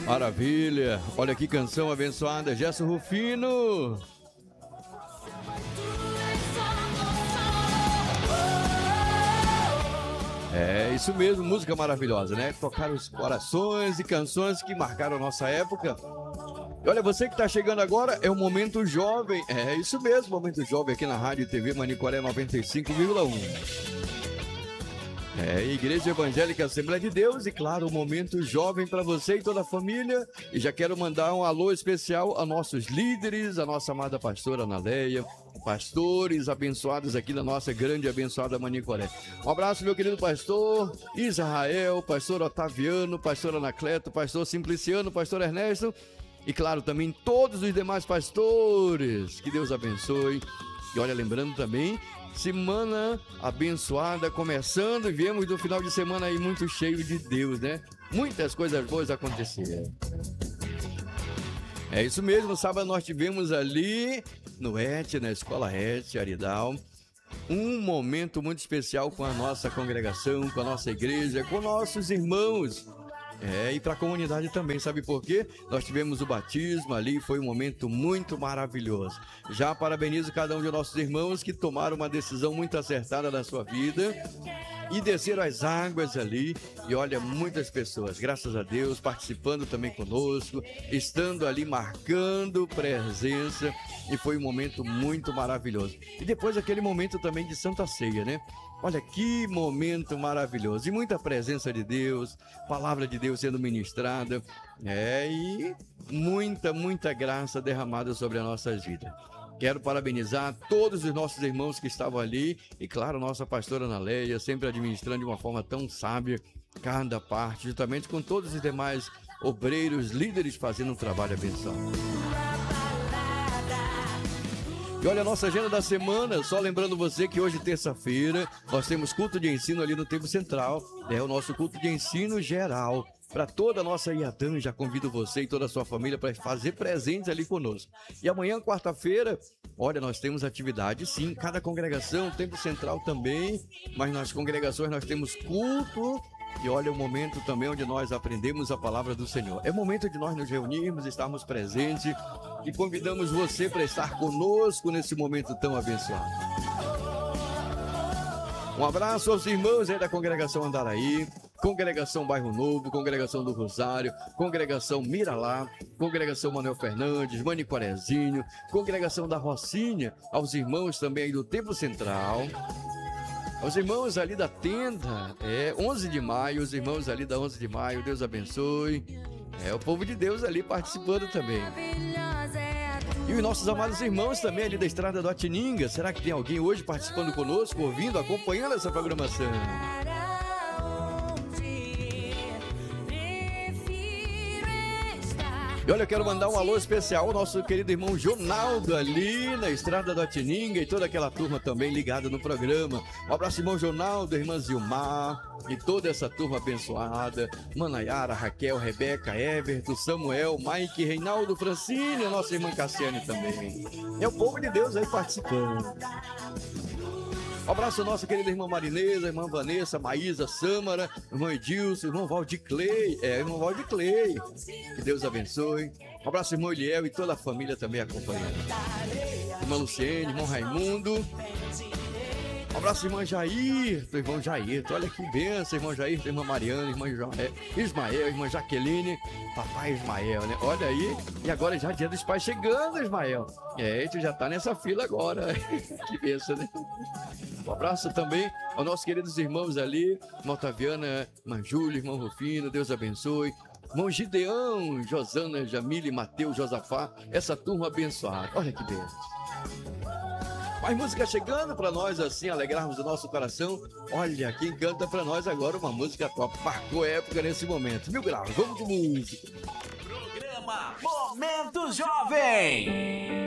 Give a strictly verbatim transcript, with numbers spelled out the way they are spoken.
Maravilha. Olha que canção abençoada. Gerson Rufino. É isso mesmo, música maravilhosa, né? Tocaram os corações e canções que marcaram a nossa época. E olha, você que está chegando agora, é o Momento Jovem. É isso mesmo, Momento Jovem aqui na Rádio e T V Manicoré noventa e cinco vírgula um. É, Igreja Evangélica Assembleia de Deus e, claro, o Momento Jovem para você e toda a família. E já quero mandar um alô especial a nossos líderes, a nossa amada pastora Analeia, pastores abençoados aqui da nossa grande e abençoada Manicoré. Um abraço, meu querido pastor Israel, pastor Otaviano, pastor Anacleto, pastor Simpliciano, pastor Ernesto e, claro, também todos os demais pastores. Que Deus abençoe. E olha, lembrando também, semana abençoada começando e viemos do final de semana aí muito cheio de Deus, né? Muitas coisas boas aconteceram. É isso mesmo, no sábado nós tivemos ali no E T, na Escola E T, Aridal, um momento muito especial com a nossa congregação, com a nossa igreja, com nossos irmãos. É, e para a comunidade também, sabe por quê? Nós tivemos o batismo ali, foi um momento muito maravilhoso. Já parabenizo cada um de nossos irmãos que tomaram uma decisão muito acertada na sua vida e desceram as águas ali. E olha, muitas pessoas, graças a Deus, participando também conosco, estando ali marcando presença, e foi um momento muito maravilhoso. E depois aquele momento também de Santa Ceia, né? Olha que momento maravilhoso, e muita presença de Deus, palavra de Deus sendo ministrada, é, e muita, muita graça derramada sobre as nossas vidas. Quero parabenizar todos os nossos irmãos que estavam ali e, claro, nossa pastora Analeia, sempre administrando de uma forma tão sábia cada parte, juntamente com todos os demais obreiros, líderes fazendo um trabalho abençoado. E olha a nossa agenda da semana, só lembrando você que hoje, terça-feira, nós temos culto de ensino ali no Templo Central, é o nosso culto de ensino geral. Para toda a nossa Iatã, já convido você e toda a sua família para fazer presentes ali conosco. E amanhã, quarta-feira, olha, nós temos atividade sim, cada congregação, Templo Central também, mas nas congregações nós temos culto. E olha o momento também onde nós aprendemos a palavra do Senhor. É o momento de nós nos reunirmos, estarmos presentes e convidamos você para estar conosco nesse momento tão abençoado. Um abraço aos irmãos aí da Congregação Andaraí, Congregação Bairro Novo, Congregação do Rosário, Congregação Miralá, Congregação Manuel Fernandes, Manicorezinho, Congregação da Rocinha, aos irmãos também aí do Templo Central, aos irmãos ali da tenda, é, onze de maio, os irmãos ali da onze de maio, Deus abençoe. É, o povo de Deus ali participando também. E os nossos amados irmãos também ali da Estrada do Atininga, será que tem alguém hoje participando conosco, ouvindo, acompanhando essa programação? E olha, eu quero mandar um alô especial ao nosso querido irmão Jonaldo ali na Estrada do Atininga e toda aquela turma também ligada no programa. Um abraço, irmão Jonaldo, irmã Zilmar e toda essa turma abençoada. Manayara, Raquel, Rebeca, Everton, Samuel, Mike, Reinaldo, Francine, a nossa irmã Cassiane também. É o povo de Deus aí participando. Um abraço ao nosso querido irmão Marinesa, irmã Vanessa, Maísa, Sâmara, irmão Edilson, irmão Valdiclei, é, irmão Valdiclei, que Deus abençoe. Um abraço, irmão Eliel e toda a família também acompanhando. Irmã Luciene, irmão Raimundo. Um abraço, irmã Jair, do irmão Jair, olha que benção, irmão Jair, irmã Mariana, irmã Ismael, irmã Jaqueline, papai Ismael, né? Olha aí, e agora já dia dos pais chegando, Ismael. É, tu já tá nessa fila agora, que benção, né? Um abraço também aos nossos queridos irmãos ali, irmã Otaviana, irmã Júlia, irmão Rufino, Deus abençoe. Irmão Gideão, Josana, Jamile, Mateus, Josafá, essa turma abençoada. Olha que benção. Mais música chegando para nós, assim, alegrarmos o nosso coração. Olha, quem canta para nós agora uma música top. Marcou época nesse momento. Mil graus, vamos com música. Programa Momento Jovem.